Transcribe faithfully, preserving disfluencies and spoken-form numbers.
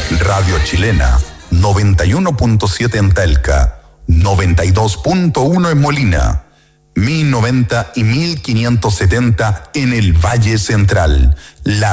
Radio Chilena, noventa y uno punto siete en Talca, noventa y dos punto uno en Molina, mil noventa y mil quinientos setenta en el Valle Central. La